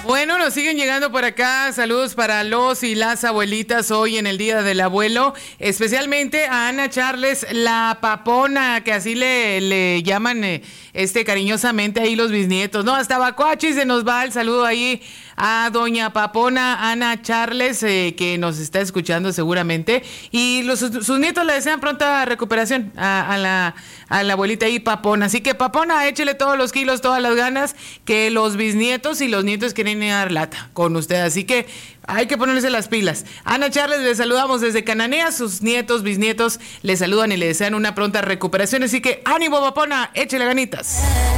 Bueno, nos siguen llegando por acá. Saludos para los y las abuelitas hoy en el Día del Abuelo. Especialmente a Ana Charles, la papona, que así le llaman cariñosamente ahí los bisnietos, ¿no? Hasta Bacuachi se nos va el saludo ahí a doña papona Ana Charles, que nos está escuchando seguramente. Y sus nietos le desean pronta recuperación a la abuelita ahí, papona. Así que, papona, échele todos los kilos, todas las ganas, que los bisnietos y los nietos quieren ir a dar lata con usted. Así que hay que ponerse las pilas. Ana Charles, le saludamos desde Cananea. Sus nietos, bisnietos, le saludan y le desean una pronta recuperación. Así que ánimo, papona, échele ganitas.